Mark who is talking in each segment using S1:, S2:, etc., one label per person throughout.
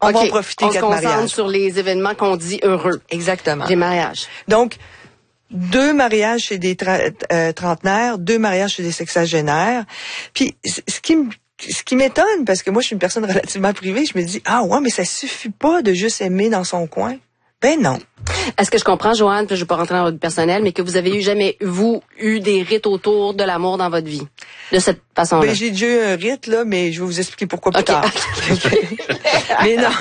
S1: On va en profiter
S2: quatre mariages. On se concentre
S1: mariages.
S2: sur les événements qu'on dit heureux.
S1: Exactement.
S2: Les mariages.
S1: Donc, 2 mariages chez des trentenaires, 2 mariages chez des sexagénaires. Puis, ce qui m'étonne, parce que moi, je suis une personne relativement privée, je me dis, ah ouais, mais ça suffit pas de juste aimer dans son coin. Ben non.
S2: Est-ce que je comprends, Joanne, puis je ne vais pas rentrer dans votre personnel, mais que vous avez jamais eu des rites autour de l'amour dans votre vie? De cette façon-là?
S1: Ben, j'ai déjà eu un rite, là, mais je vais vous expliquer pourquoi plus tard. Mais non,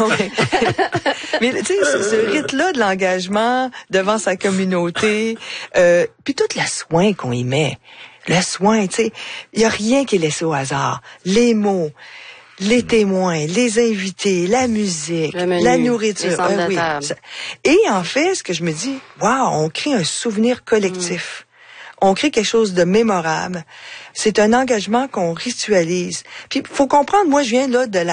S1: mais tu sais, ce rite-là de l'engagement devant sa communauté, puis tout le soin qu'on y met. Le soin, tu sais, il y a rien qui est laissé au hasard. Les mots, les témoins, les invités, la musique,
S2: menu,
S1: la nourriture.
S2: oui.
S1: Et en fait, ce que je me dis, waouh, on crée un souvenir collectif. On crée quelque chose de mémorable. C'est un engagement qu'on ritualise. Puis, faut comprendre, moi, je viens là de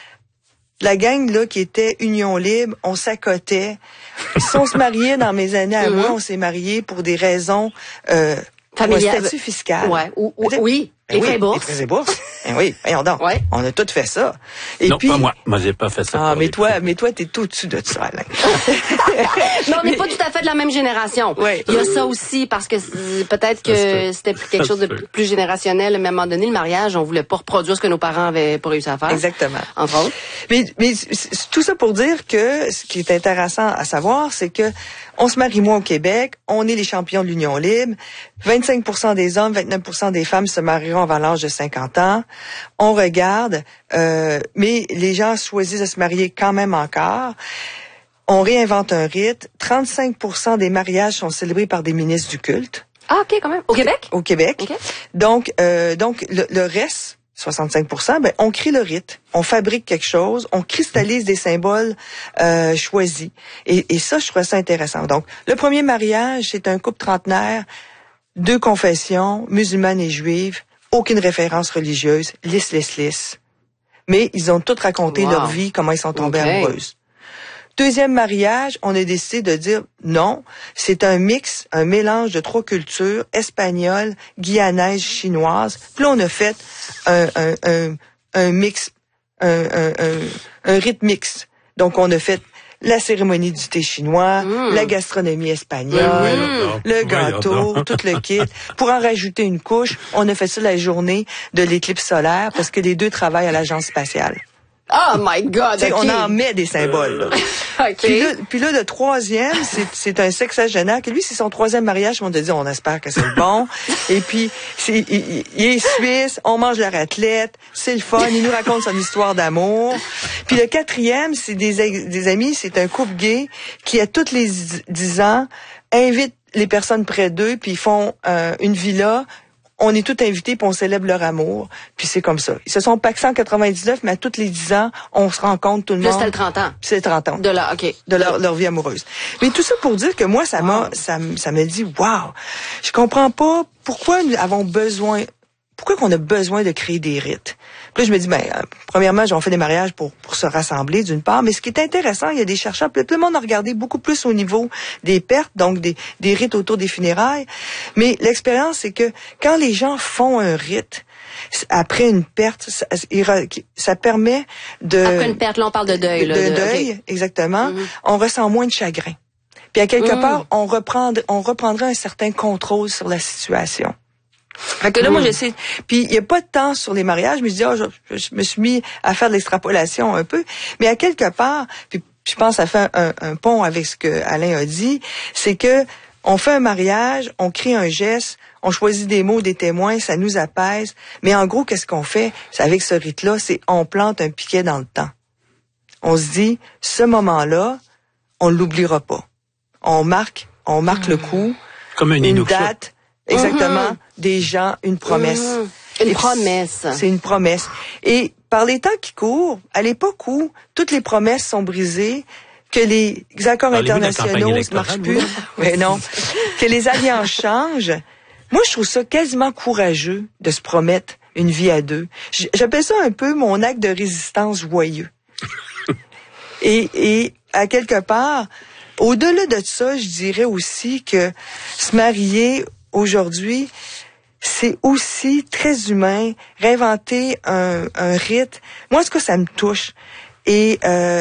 S1: la gang là qui était Union Libre. On s'accotait. Si on se mariait dans mes années à moi, on s'est mariés pour des raisons
S2: familiales,
S1: statut fiscal.
S2: Ouais. Oui.
S1: Ben
S2: Les frais bourses.
S1: Les frais bourses. Ben oui, voyons donc.
S2: Ouais.
S1: On a tout fait ça. Et
S3: non,
S1: puis,
S3: pas moi. Moi, j'ai pas fait ça.
S1: Ah, mais toi, t'es tout au-dessus de ça, Alain.
S2: Mais on n'est pas tout à fait de la même génération.
S1: Ouais.
S2: Il y a ça aussi, parce que peut-être que c'était quelque chose de plus générationnel. À un moment donné, le mariage, on voulait pas reproduire ce que nos parents avaient pas réussi à faire.
S1: Exactement.
S2: Entre autres.
S1: Mais tout ça pour dire que ce qui est intéressant à savoir, c'est que on se marie moins au Québec, on est les champions de l'Union Libre, 25% des hommes, 29% des femmes se marieront avant l'âge de 50 ans. On regarde, mais les gens choisissent de se marier quand même encore. On réinvente un rite. 35% des mariages sont célébrés par des ministres du culte.
S2: Ah, OK, quand même. Au Québec?
S1: Au Québec.
S2: Okay.
S1: Donc le reste, 65%, ben, on crée le rite. On fabrique quelque chose. On cristallise des symboles choisis. Et ça, je trouve ça intéressant. Donc, le premier mariage, c'est un couple trentenaire, 2 confessions, musulmanes et juives, aucune référence religieuse, lisse. Mais ils ont tous raconté leur vie, comment ils sont tombés amoureuses. Deuxième mariage, on a décidé de dire non, c'est un mix, un mélange de 3 cultures, espagnole, guyanaise, chinoise. Puis là, on a fait un mix, un rite mix. Donc, on a fait la cérémonie du thé chinois, la gastronomie espagnole, le gâteau, tout le kit. Pour en rajouter une couche, on a fait ça la journée de l'éclipse solaire parce que les 2 travaillent à l'agence spatiale.
S2: Oh my God! Okay.
S1: On en met des symboles. Là.
S2: Okay.
S1: Puis là, le troisième, c'est un sexagénaire que lui, c'est son 3e mariage. On a dit, on espère que c'est le bon. Et puis, il est suisse, on mange la raclette, c'est le fun. Il nous raconte son histoire d'amour. Puis le 4e, c'est des amis, c'est un couple gay qui, à tous les 10 ans, invite les personnes près d'eux, puis ils font une villa. On est tous invités puis on célèbre leur amour. Puis c'est comme ça. Ils se sont paxés en 99, mais à tous les 10 ans, on se rencontre tout le monde.
S2: Là, c'était le 30 ans.
S1: C'est le 30 ans.
S2: De
S1: leur vie amoureuse. Mais tout ça pour dire que moi, ça me dit, wow, je comprends pas pourquoi qu'on a besoin de créer des rites. Puis là, je me dis, premièrement, on fait des mariages pour se rassembler, d'une part. Mais ce qui est intéressant, il y a des chercheurs, tout le monde a regardé beaucoup plus au niveau des pertes, donc des rites autour des funérailles. Mais l'expérience, c'est que quand les gens font un rite, après une perte, ça permet de...
S2: Après une perte, là, on parle de deuil.
S1: De deuil, okay. Exactement. On ressent moins de chagrin. Puis à quelque part, on reprendra un certain contrôle sur la situation. Fait que là, moi, j'essaie. Puis il y a pas de temps sur les mariages, mais je dis, je me suis mis à faire de l'extrapolation un peu. Mais à quelque part, puis je pense à faire un pont avec ce que Alain a dit, c'est que on fait un mariage, on crée un geste, on choisit des mots, des témoins, ça nous apaise. Mais en gros, qu'est-ce qu'on fait avec ce rite-là? C'est on plante un piquet dans le temps. On se dit, ce moment-là, on l'oubliera pas. On marque le coup.
S3: Comme une
S1: date. Exactement. Des gens, une promesse.
S2: Une promesse.
S1: C'est une promesse. Et par les temps qui courent, à l'époque où toutes les promesses sont brisées, que les accords internationaux ne marchent plus, mais non, que les alliances changent, moi, je trouve ça quasiment courageux de se promettre une vie à 2. J'appelle ça un peu mon acte de résistance joyeux. Et à quelque part, au-delà de ça, je dirais aussi que se marier aujourd'hui, c'est aussi très humain, réinventer un rite. Moi, en tout cas, ça me touche. Et